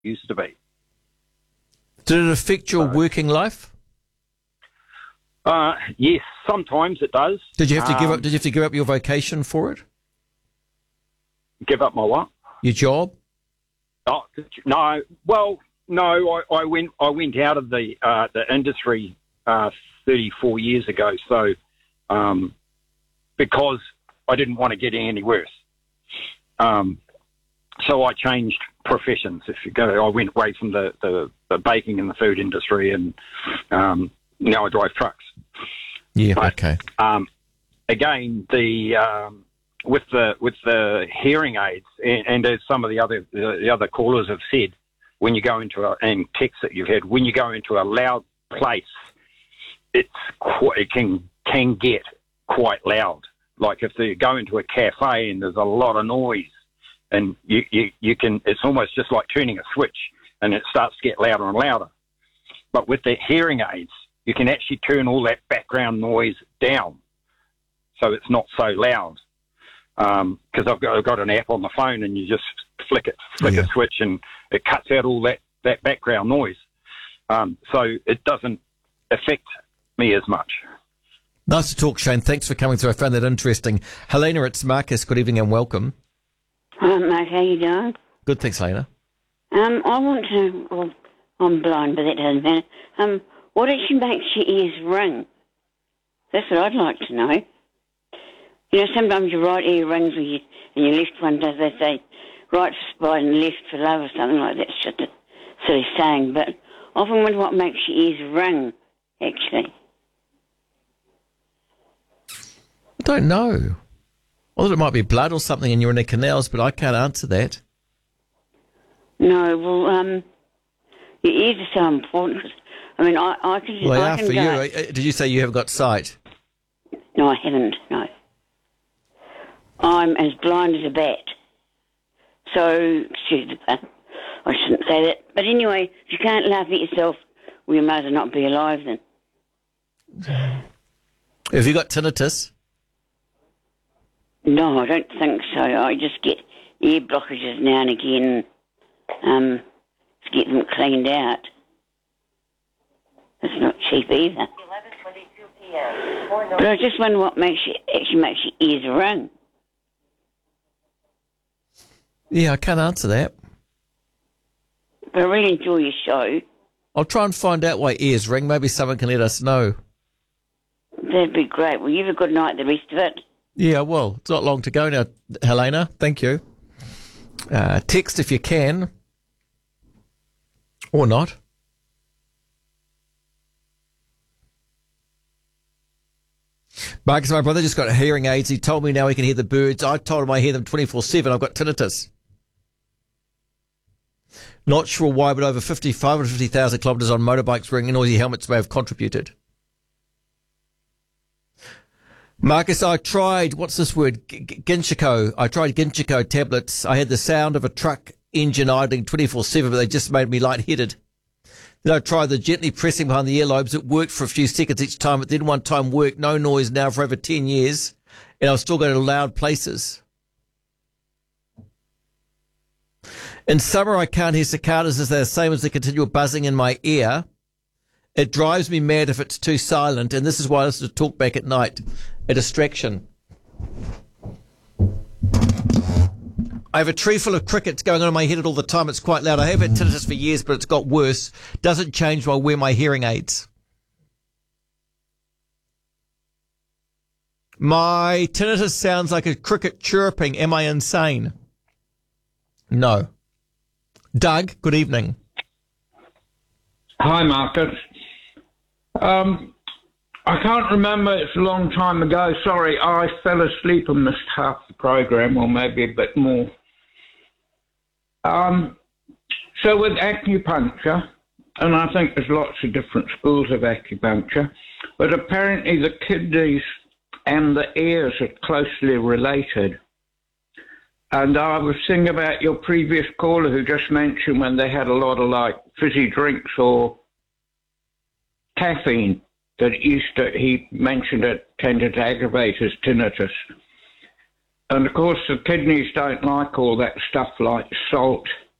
used to be. Did it affect your working life? Yes, sometimes it does. Did you have to give up? Did you have to give up your vocation for it? Give up my what? Your job? Oh, no. Well, no. I went out of the industry 34 years ago. So because I didn't want to get any worse. So I changed professions. If you go, I went away from the baking and the food industry, and now I drive trucks. Yeah. But, okay. Again, with the hearing aids, and as some of the other callers have said, when you go into and texts that you've had, when you go into a loud place, it can get quite loud. Like if you go into a cafe and there's a lot of noise, and you can, it's almost just like turning a switch, and it starts to get louder and louder. But with the hearing aids, you can actually turn all that background noise down, so it's not so loud. Because I've got an app on the phone, and you just flick a switch, and it cuts out all that background noise. So it doesn't affect me as much. Nice to talk, Shane. Thanks for coming through. I found that interesting. Helena, it's Marcus. Good evening and welcome. Mate, how you doing? Good, thanks, Helena. I want to, well, I'm blind, but that doesn't matter. What actually makes your ears ring? That's what I'd like to know. You know, sometimes your right ear rings and your left one does. They say right for spite and left for love or something like that. It's just a silly saying, but I often wonder what makes your ears ring, actually. I don't know. Well, it might be blood or something and you're in the canals, but I can't answer that. No, well, your ears are so important. I mean, I can... Well, they I are can for go, you. Did you say you haven't got sight? No, I haven't, no. I'm as blind as a bat. So, excuse the pun, I shouldn't say that. But anyway, if you can't laugh at yourself, well, you might as well not be alive then. Have you got tinnitus? No, I don't think so. I just get ear blockages now and again to get them cleaned out. It's not cheap either. 11:22 p.m. But I just wonder what actually makes your ears ring. Yeah, I can't answer that. But I really enjoy your show. I'll try and find out why ears ring. Maybe someone can let us know. That'd be great. Well, you have a good night, the rest of it. Yeah, well, it's not long to go now, Helena. Thank you. Text if you can. Or not. Marcus, my brother just got hearing aids. He told me now he can hear the birds. I told him I hear them 24/7. I've got tinnitus. Not sure why, but over 550,000 kilometres on motorbikes wearing noisy helmets may have contributed. Marcus, I tried, what's this word? Ginshiko. I tried Ginshiko tablets. I had the sound of a truck engine idling 24/7, but they just made me lightheaded. Then I tried the gently pressing behind the earlobes. It worked for a few seconds each time, but then one time worked. No noise now for over 10 years, and I was still going to loud places. In summer, I can't hear cicadas as they're the same as the continual buzzing in my ear. It drives me mad if it's too silent, and this is why I listen to talkback at night. A distraction. I have a tree full of crickets going on in my head all the time. It's quite loud. I have had tinnitus for years, but it's got worse. Doesn't change while I wear my hearing aids. My tinnitus sounds like a cricket chirping. Am I insane? No. Doug, good evening. Hi, Marcus. I can't remember, it's a long time ago. Sorry, I fell asleep and missed half the program, or maybe a bit more. So with acupuncture, and I think there's lots of different schools of acupuncture, but apparently the kidneys and the ears are closely related. And I was thinking about your previous caller who just mentioned when they had a lot of like fizzy drinks or caffeine, that he mentioned it tended to aggravate his tinnitus. And of course the kidneys don't like all that stuff like salt